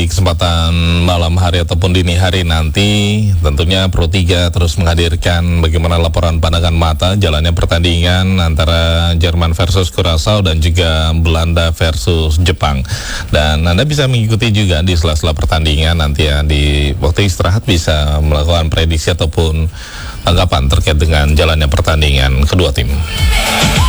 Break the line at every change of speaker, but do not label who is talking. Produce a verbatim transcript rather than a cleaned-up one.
di kesempatan malam hari ataupun dini hari nanti tentunya Pro tiga terus menghadirkan bagaimana laporan pandangan mata jalannya pertandingan antara Jerman versus Curaçao dan juga Belanda versus Jepang. Dan Anda bisa mengikuti juga di sela-sela pertandingan nanti ya, di waktu istirahat bisa melakukan prediksi ataupun tanggapan terkait dengan jalannya pertandingan kedua tim.